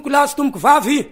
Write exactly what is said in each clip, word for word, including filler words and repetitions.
tomboko lahy sy tomboko vavy.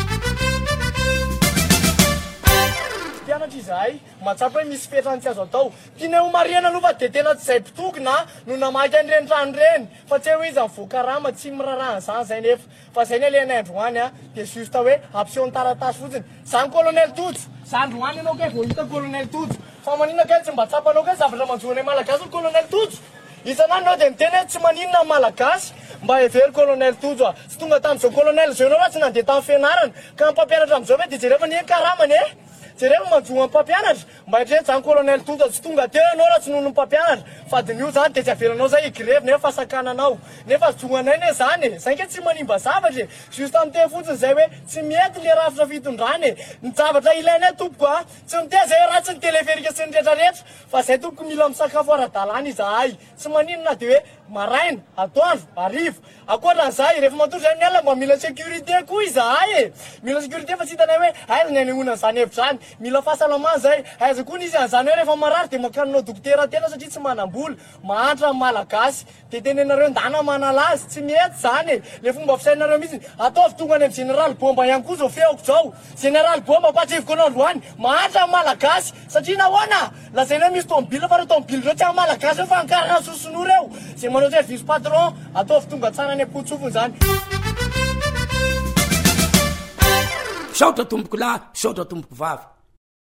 Pianatra izahay matsapa hoe misy fetrany tsy azo atao. Tiana ho mariana aloha fa de tena tsy izay mpitokona no namaky an'ireny trano reny. Fa tsy hoe izy mivoaka rama tsy mirarahana zany zay nefa. Fa zay ny ilay androany a de justa hoe ampiseho ny taratasy fotsiny. Zany colonel Toto. Zany androany anao ke vao hita colonel Toto. Fa maninona kay tsy mba tsapanao ke zavatra manjoana malagasy ny colonel Toto. Isan'andro anao de miteny hoe tsy maninona malagasy mba hevery colonel Toto. Sy tonga tamin'izao colonel zao anao raha tsy nandeha tamin'ny fianarana ka ny mpampianatra amin'izao hoe de jereva ny karamany e. Jereva manjoa ny mpampianatra mba hitreny zany colonel Toto tsy tonga teo anao raha tsy noho ny mpampianatra fa de nio zany de tsy avelanao zay igrevy nefa fasakananao nefa zoanay ne zany e. Zay ke tsy manimba zavatra e. Juste am'teny fotsiny zay hoe tsy mety le rafitra fitondrana e. Ny zavatra ilainay tompoko a tsy miteza hoe ratsy ny teleferika sy ny rehetrarehetra fa zay tompoko mila misakafo ara-dalàna izahay tsy maninona de hoe maraina atoandro arivo akoatran'izay rehefa matory zay miala mba mila sécurité koa izahay e. Mila sécurité fa tsy hitanay hoe aiza ny anehoana an'izany hevitra zany mila fahasalamana zay aiza koa nisy an'izany hoe rehefa marary de makaninao dokotera tena satria tsy manam-bola mahantra amin'ny malagasy de tenenareo ndana manala azy tsy mety zany e. Le fomba fisainareo mihitsy ataovy tonga any amin'ny général bomba ihany koa zao feoko zao général bomba patrivoko anao androany mahantra amin'ny malagasy satria nahoana lazaina hoe misy tomobile fa reo tomobile reo tsy amin'ny malagasy fa ankarana sosonora eo zay manao service patron ataovy tonga tsara any am-potsofony zany. Saotra tomboko lahy saotra tomboko vavy.